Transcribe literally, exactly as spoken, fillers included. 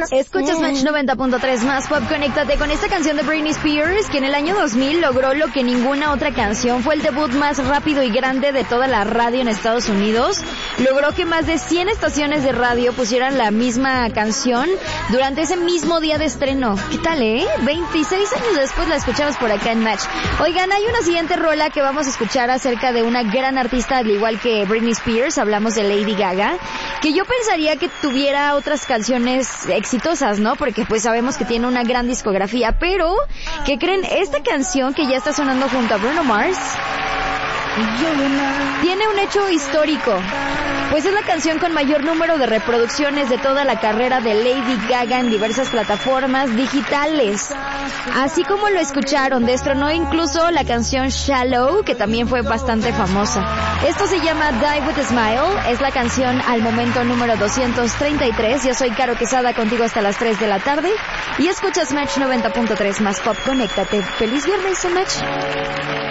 Escuchas Match noventa punto tres más Pop. Conéctate con esta canción de Britney Spears, que en el año dos mil logró lo que ninguna otra canción. Fue el debut más rápido y grande de toda la radio en Estados Unidos. Logró que más de cien estaciones de radio pusieran la misma canción durante ese mismo día de estreno. ¿Qué tal, eh? veintiséis años después la escuchamos por acá en Match. Oigan, hay una siguiente rola que vamos a escuchar acerca de una gran artista, al igual que Britney Spears. Hablamos de Lady Gaga, que yo pensaría que tuviera otras canciones exitosas, ¿no? Porque pues sabemos que tiene una gran discografía, pero ¿qué creen? Esta canción que ya está sonando junto a Bruno Mars tiene un hecho histórico, pues es la canción con mayor número de reproducciones de toda la carrera de Lady Gaga en diversas plataformas digitales. Así como lo escucharon, destronó incluso la canción Shallow, que también fue bastante famosa. Esto se llama Die With a Smile, es la canción al momento número doscientos treinta y tres. Yo soy Caro Quesada, contigo hasta las tres de la tarde, y escuchas Match noventa punto tres más Pop. Conéctate. ¡Feliz viernes en Match!